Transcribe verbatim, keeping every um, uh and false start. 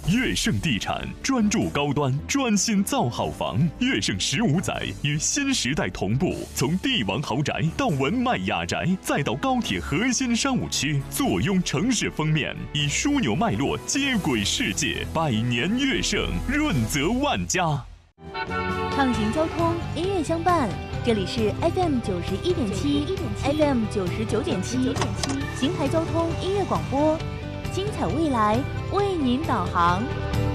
悦盛地产专注高端，专心造好房。悦盛十五载与新时代同步，从帝王豪宅到文迈雅宅，再到高铁核心商务区，坐拥城市封面，以枢纽脉络接轨世界。百年悦盛，润泽万家。 畅行交通，音乐相伴。这里是 F M 九十一点七 ，F M 九十九点七，邢台交通音乐广播，精彩未来为您导航。